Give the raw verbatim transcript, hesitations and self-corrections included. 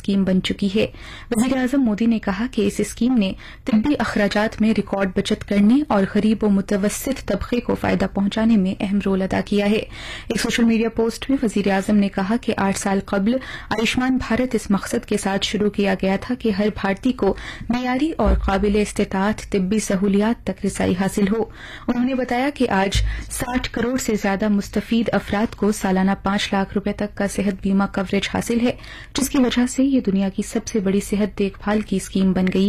Scheme बन चुकी है। वजीर आजम मोदी ने कहा कि इस स्कीम ने तिब्बी अखराजात में रिकॉर्ड बचत करने और गरीब व मुतवस्सित तबके को फायदा पहुंचाने में अहम रोल अदा किया है। एक सोशल मीडिया पोस्ट में वजीर आजम ने कहा कि आठ साल कबल आयुष्मान भारत इस मकसद के साथ शुरू किया गया था कि हर भारतीय को मियारी और काबिल इस्तेताअत तिब्बी सहूलियात तक रिसाई हासिल हो। उन्होंने बताया कि आज साठ करोड़ से ज्यादा मुस्तफीद अफराद को सालाना पांच लाख रुपए तक का सेहत बीमा कवरेज हासिल है, जिसकी वजह से ये दुनिया की सबसे बड़ी सेहत देखभाल की स्कीम बन गई